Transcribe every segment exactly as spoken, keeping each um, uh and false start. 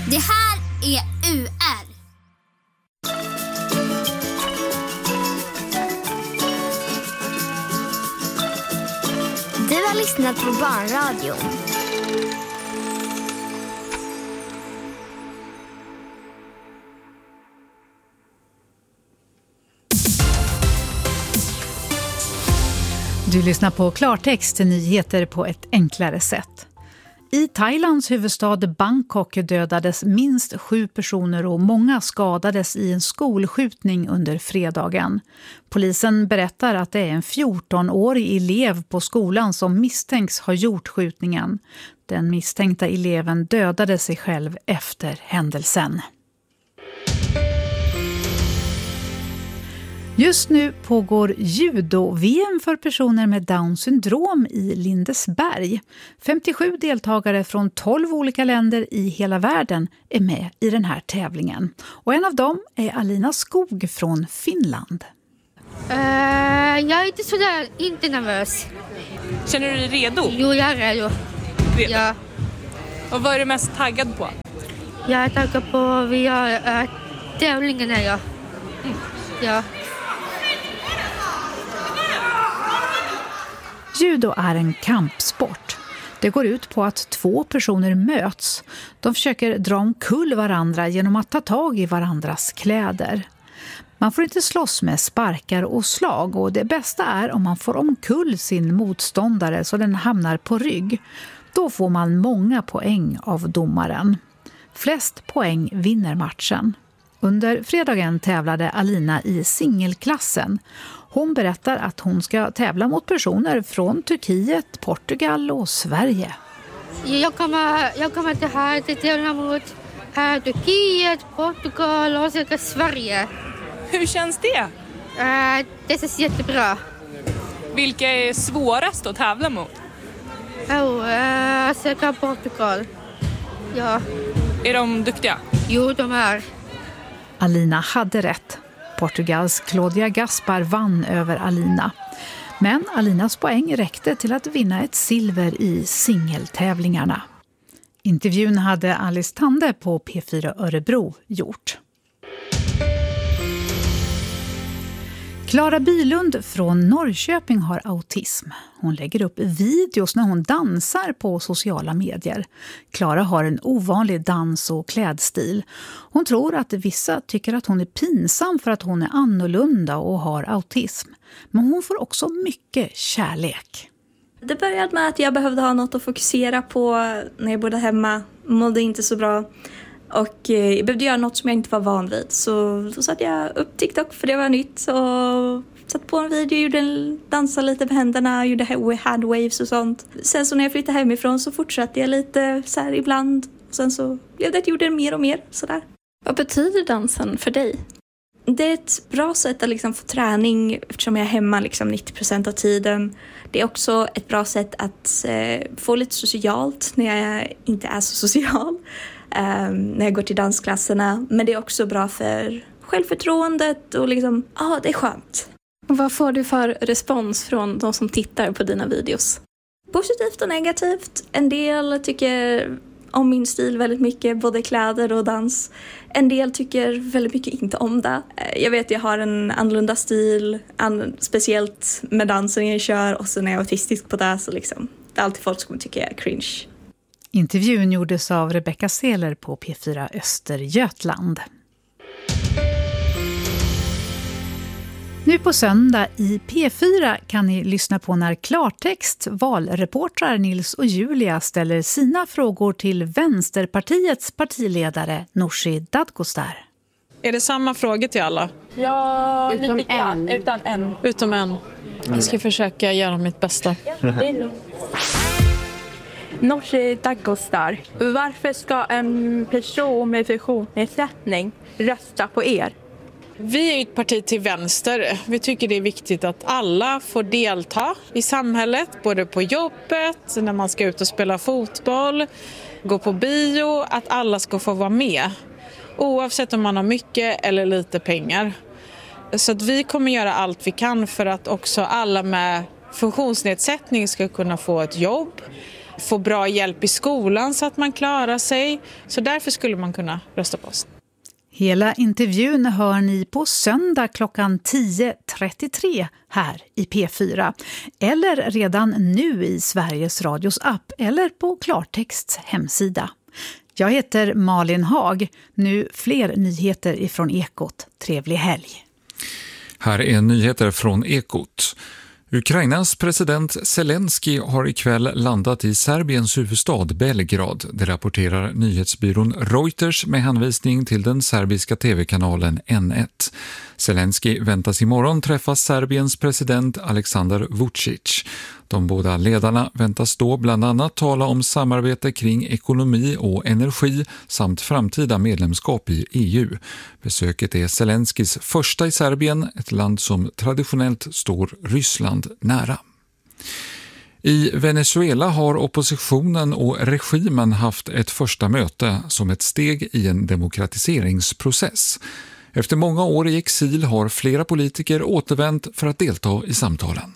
Det här är U R. Du har lyssnat på Barnradion. Du lyssnar på klartext till nyheter på ett enklare sätt. I Thailands huvudstad Bangkok dödades minst sju personer och många skadades i en skolskjutning under fredagen. Polisen berättar att det är en fjortonårig elev på skolan som misstänks ha gjort skjutningen. Den misstänkta eleven dödade sig själv efter händelsen. Just nu pågår judo-V M för personer med Down syndrom i Lindesberg. femtiosju deltagare från tolv olika länder i hela världen är med i den här tävlingen. Och en av dem är Alina Skog från Finland. Uh, jag är inte sådär inte nervös. Känner du dig redo? Jo, jag är redo. redo. Ja. Och vad är du mest taggad på? Jag är taggad på vi har uh, tävlingen här, ja. Mm. Ja. Judo är en kampsport. Det går ut på att två personer möts. De försöker dra omkull varandra genom att ta tag i varandras kläder. Man får inte slåss med sparkar och slag och det bästa är om man får omkull sin motståndare så den hamnar på rygg. Då får man många poäng av domaren. Flest poäng vinner matchen. Under fredagen tävlade Alina i singelklassen. Hon berättar att hon ska tävla mot personer från Turkiet, Portugal och Sverige. Jag kommer, jag kommer till här till tävla mot här, Turkiet, Portugal och så Sverige. Hur känns det? Uh, det känns jättebra. Vilka är svårast att tävla mot? Oh, uh, söka Portugal. Ja. Är de duktiga? Jo, de är. Alina hade rätt. Portugals Claudia Gaspar vann över Alina. Men Alinas poäng räckte till att vinna ett silver i singeltävlingarna. Intervjun hade Alice Tande på P fyra Örebro gjort. Klara Bylund från Norrköping har autism. Hon lägger upp videos när hon dansar på sociala medier. Klara har en ovanlig dans- och klädstil. Hon tror att vissa tycker att hon är pinsam för att hon är annorlunda och har autism. Men hon får också mycket kärlek. Det började med att jag behövde ha något att fokusera på när jag bodde hemma. Mådde inte så bra. Och jag behövde göra något som jag inte var van vid. Så då satte jag upp TikTok för det var nytt. Och satt på en video, gjorde en, dansade lite med händerna, gjorde handwaves och sånt. Sen så när jag flyttade hemifrån så fortsatte jag lite så här ibland. Sen så blev det att jag gjorde mer och mer sådär. Vad betyder dansen för dig? Det är ett bra sätt att liksom få träning eftersom jag är hemma liksom nittio procent av tiden. Det är också ett bra sätt att eh, få lite socialt när jag inte är så social. Um, när jag går till dansklasserna. Men det är också bra för självförtroendet och liksom, ja, ah, det är skönt. Och vad får du för respons från de som tittar på dina videos? Positivt och negativt. En del tycker om min stil väldigt mycket, både kläder och dans. En del tycker väldigt mycket inte om det. Jag vet, jag har en annorlunda stil, an- speciellt med dansen jag kör och så när jag är autistisk på det så liksom, det är alltid folk som tycker jag är cringe. Intervjun gjordes av Rebecca Seler på P fyra Östergötland. Nu på söndag i P fyra kan ni lyssna på när klartext valreportrar Nils och Julia ställer sina frågor till Vänsterpartiets partiledare Nooshi Dadgostar. Är det samma frågor till alla? Ja, utom lite en. Utan en. Utom en. Jag ska försöka göra mitt bästa. Nooshi Dadgostar, varför ska en person med funktionsnedsättning rösta på er? Vi är ett parti till vänster. Vi tycker det är viktigt att alla får delta i samhället, både på jobbet, när man ska ut och spela fotboll, gå på bio, att alla ska få vara med. Oavsett om man har mycket eller lite pengar. Så att vi kommer göra allt vi kan för att också alla med funktionsnedsättning ska kunna få ett jobb. få bra hjälp i skolan så att man klarar sig. Så därför skulle man kunna rösta på oss. Hela intervjun hör ni på söndag klockan tio trettiotre här i P fyra. Eller redan nu i Sveriges Radios app eller på Klartexts hemsida. Jag heter Malin Hag. Nu fler nyheter ifrån Ekot. Trevlig helg. Här är nyheter från Ekot. Ukrainas president Zelensky har ikväll landat i Serbiens huvudstad Belgrad. Det rapporterar nyhetsbyrån Reuters med hänvisning till den serbiska tv-kanalen N ett. Zelensky väntas imorgon träffa Serbiens president Aleksandar Vučić. De båda ledarna väntas då bland annat tala om samarbete kring ekonomi och energi samt framtida medlemskap i E U. Besöket är Zelenskys första i Serbien, ett land som traditionellt står Ryssland nära. I Venezuela har oppositionen och regimen haft ett första möte som ett steg i en demokratiseringsprocess. Efter många år i exil har flera politiker återvänt för att delta i samtalen.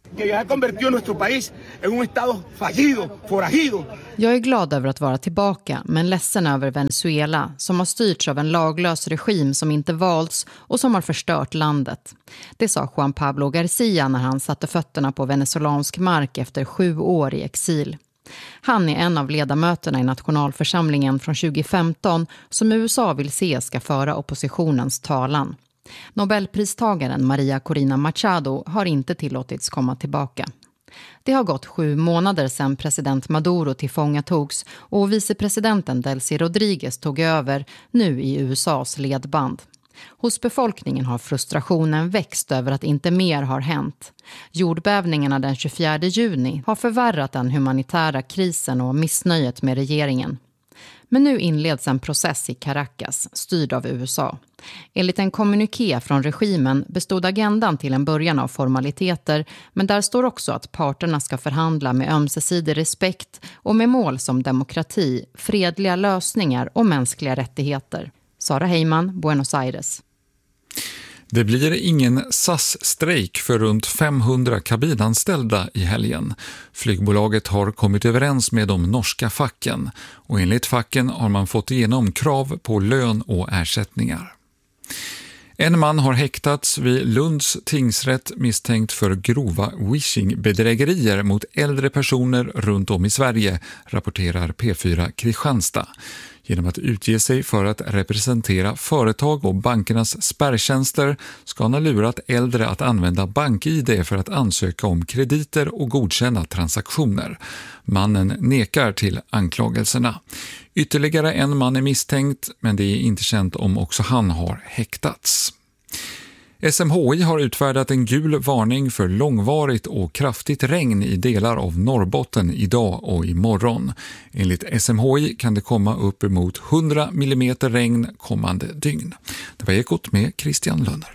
Jag är glad över att vara tillbaka, men ledsen över Venezuela som har styrts av en laglös regim som inte valts och som har förstört landet. Det sa Juan Pablo Garcia när han satte fötterna på venezolansk mark efter sju år i exil. Han är en av ledamöterna i nationalförsamlingen från tjugo femton som U S A vill se ska föra oppositionens talan. Nobelpristagaren Maria Corina Machado har inte tillåtits komma tillbaka. Det har gått sju månader sedan president Maduro tillfångatogs och vicepresidenten Delcy Rodriguez tog över nu i U S As ledband. Hos befolkningen har frustrationen växt över att inte mer har hänt. Jordbävningarna den tjugofjärde juni har förvärrat den humanitära krisen och missnöjet med regeringen. Men nu inleds en process i Caracas, styrd av U S A. Enligt en kommuniké från regimen bestod agendan till en början av formaliteter, men där står också att parterna ska förhandla med ömsesidig respekt och med mål som demokrati, fredliga lösningar och mänskliga rättigheter. Sara Heyman, Buenos Aires. Det blir ingen S A S-strejk för runt femhundra kabinanställda i helgen. Flygbolaget har kommit överens med de norska facken och enligt facken har man fått igenom krav på lön och ersättningar. En man har häktats vid Lunds tingsrätt misstänkt för grova wishing-bedrägerier mot äldre personer runt om i Sverige, rapporterar P fyra Kristianstad. Genom att utge sig för att representera företag och bankernas spärrtjänster ska han ha lurat äldre att använda bank-I D för att ansöka om krediter och godkänna transaktioner. Mannen nekar till anklagelserna. Ytterligare en man är misstänkt, men det är inte känt om också han har häktats. S M H I har utfärdat en gul varning för långvarigt och kraftigt regn i delar av Norrbotten idag och imorgon. Enligt S M H I kan det komma upp emot hundra millimeter regn kommande dygn. Det var Ekot med Christian Lönner.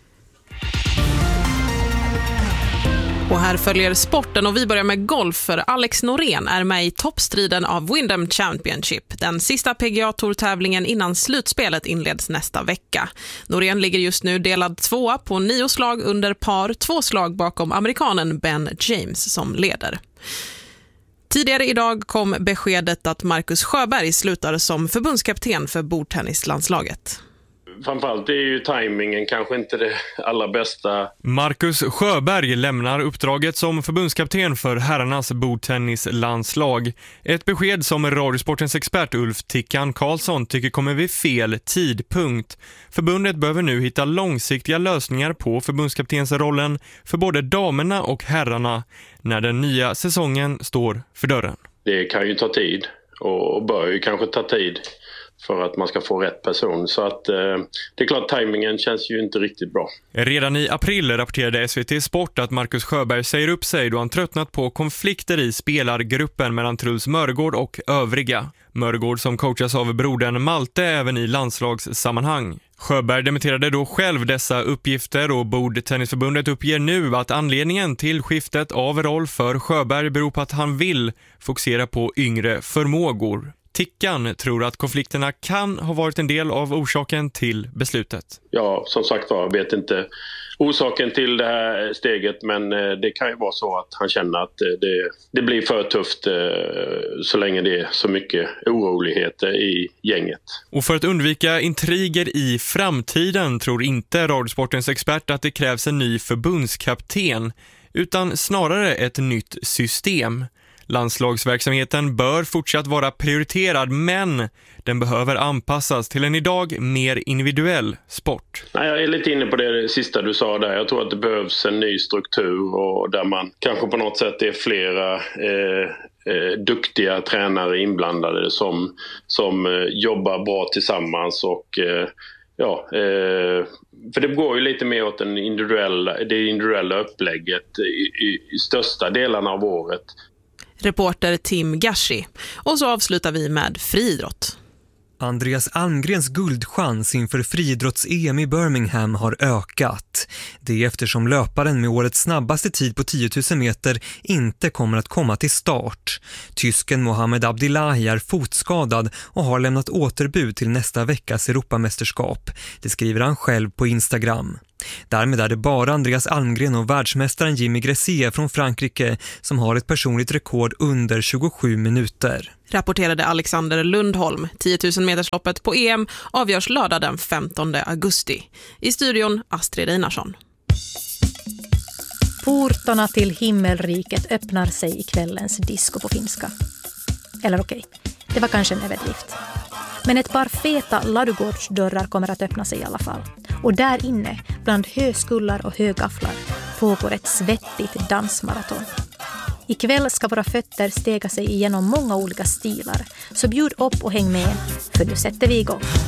Och här följer sporten och vi börjar med golf för Alex Norén är med i toppstriden av Wyndham Championship. Den sista P G A-tourtävlingen innan slutspelet inleds nästa vecka. Norén ligger just nu delad tvåa på nio slag under par, två slag bakom amerikanen Ben James som leder. Tidigare idag kom beskedet att Marcus Sjöberg slutar som förbundskapten för bordtennislandslaget. Framförallt är ju tajmingen kanske inte det allra bästa. Marcus Sjöberg lämnar uppdraget som förbundskapten för herrarnas bordtennislandslag. Ett besked som Radiosportens expert Ulf Tickan Karlsson tycker kommer vid fel tidpunkt. Förbundet behöver nu hitta långsiktiga lösningar på förbundskaptensrollen för både damerna och herrarna när den nya säsongen står för dörren. Det kan ju ta tid och bör ju kanske ta tid för att man ska få rätt person. Så att eh, det är klart, tajmingen känns ju inte riktigt bra. Redan i april rapporterade S V T Sport att Marcus Sjöberg säger upp sig då han tröttnat på konflikter i spelargruppen mellan Truls Mörgård och övriga. Mörgård som coachas av brodern Malte även i landslagssammanhang. Sjöberg dementerade då själv dessa uppgifter och Bordtennisförbundet uppger nu att anledningen till skiftet av roll för Sjöberg beror på att han vill fokusera på yngre förmågor. Tickan tror att konflikterna kan ha varit en del av orsaken till beslutet. Ja, som sagt var, jag vet inte orsaken till det här steget, men det kan ju vara så att han känner att det, det blir för tufft så länge det är så mycket oroligheter i gänget. Och för att undvika intriger i framtiden tror inte Radiosportens expert att det krävs en ny förbundskapten, utan snarare ett nytt system. Landslagsverksamheten bör fortsatt vara prioriterad, men den behöver anpassas till en idag mer individuell sport. Nej, jag är lite inne på det sista du sa där. Jag tror att det behövs en ny struktur och där man kanske på något sätt är flera eh, eh, duktiga tränare inblandade som, som eh, jobbar bra tillsammans och eh, ja, eh, för det går ju lite mer åt den individuella, det individuella upplägget i, i, i största delarna av året. Reporter Tim Gashi. Och så avslutar vi med friidrott. Andreas Almgrens guldchans inför friidrotts-E M i Birmingham har ökat. Det är eftersom löparen med årets snabbaste tid på tio tusen meter inte kommer att komma till start. Tysken Mohamed Abdillahi är fotskadad och har lämnat återbud till nästa veckas Europamästerskap. Det skriver han själv på Instagram. Därmed är det bara Andreas Almgren och världsmästaren Jimmy Gressier från Frankrike som har ett personligt rekord under tjugosju minuter. Rapporterade Alexander Lundholm. tio tusen metersloppet på E M avgörs lördag den femtonde augusti. I studion Astrid Einarsson. Portarna till himmelriket öppnar sig i kvällens disco på finska. Eller okej, det var kanske en överdrift. Men ett par feta ladugårdsdörrar kommer att öppna sig i alla fall. Och där inne, bland höskullar och högafflar, pågår ett svettigt dansmaraton. Ikväll ska våra fötter stega sig igenom många olika stilar. Så bjud upp och häng med, för nu sätter vi igång.